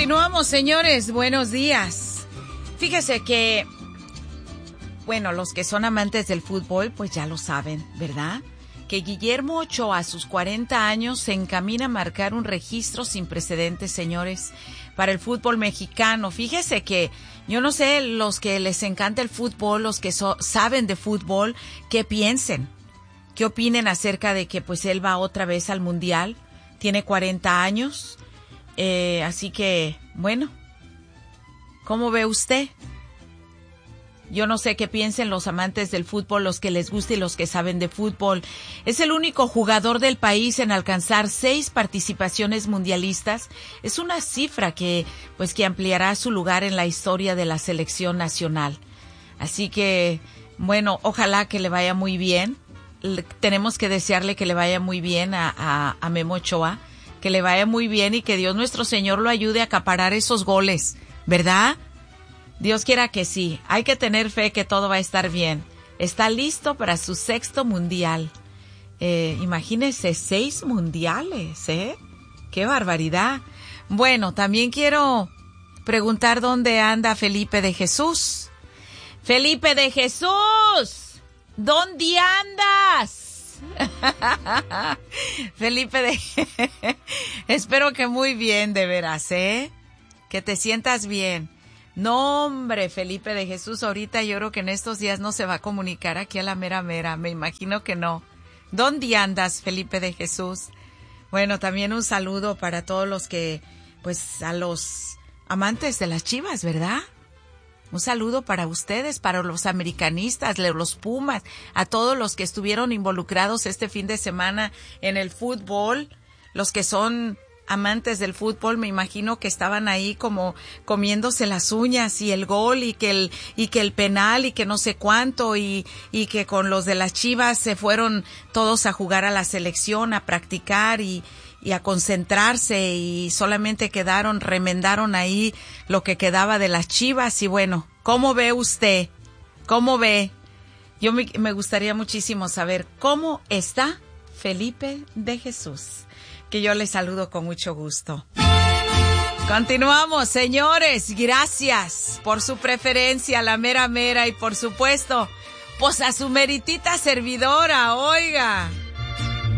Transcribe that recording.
Continuamos, señores. Buenos días. Fíjese que, bueno, los que son amantes del fútbol, pues ya lo saben, ¿verdad? Que Guillermo Ochoa, a sus 40 años, se encamina a marcar un registro sin precedentes, señores, para el fútbol mexicano. Fíjese que yo no sé, los que les encanta el fútbol, los que saben de fútbol, ¿qué piensen? ¿Qué opinen acerca de que pues él va otra vez al Mundial? Tiene 40 años. Así que, bueno, ¿cómo ve usted? Yo no sé qué piensen los amantes del fútbol, los que les gusta y los que saben de fútbol. Es el único jugador del país en alcanzar 6 participaciones mundialistas. Es una cifra que ampliará su lugar en la historia de la selección nacional. Así que, bueno, ojalá que le vaya muy bien. Tenemos que desearle que le vaya muy bien a Memo Ochoa, que le vaya muy bien y que Dios nuestro Señor lo ayude a acaparar esos goles, ¿verdad? Dios quiera que sí. Hay que tener fe que todo va a estar bien. Está listo para su 6º mundial. Imagínese, 6 mundiales, ¿eh? ¡Qué barbaridad! Bueno, también quiero preguntar dónde anda Felipe de Jesús. ¡Felipe de Jesús! ¿Dónde andas? Felipe espero que muy bien, de veras, ¿eh? Que te sientas bien. No, hombre, Felipe de Jesús, ahorita yo creo que en estos días no se va a comunicar aquí a la mera, me imagino que no. ¿Dónde andas, Felipe de Jesús? Bueno, también un saludo para todos los que, pues, a los amantes de las Chivas, ¿verdad? Un saludo para ustedes, para los americanistas, los Pumas, a todos los que estuvieron involucrados este fin de semana en el fútbol, los que son amantes del fútbol, me imagino que estaban ahí como comiéndose las uñas y el gol y que el penal y que no sé cuánto y que con los de las Chivas se fueron todos a jugar a la selección, a practicar y a concentrarse y solamente remendaron ahí lo que quedaba de las Chivas. Y bueno, ¿cómo ve usted? ¿Cómo ve? Yo me gustaría muchísimo saber cómo está Felipe de Jesús, que yo le saludo con mucho gusto. Continuamos, señores. Gracias por su preferencia, la mera y por supuesto, pues a su meritita servidora, oiga.